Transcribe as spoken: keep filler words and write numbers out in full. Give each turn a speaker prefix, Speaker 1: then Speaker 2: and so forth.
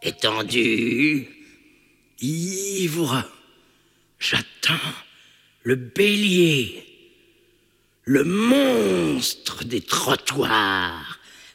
Speaker 1: étendu, ivre, j'attends le bélier, le monstre des trottoirs